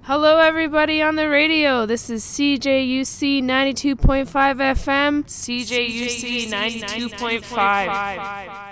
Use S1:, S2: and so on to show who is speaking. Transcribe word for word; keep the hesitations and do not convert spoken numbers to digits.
S1: Hello, everybody on the radio. This is C J U C ninety-two point five F M. C J U C ninety-two point five.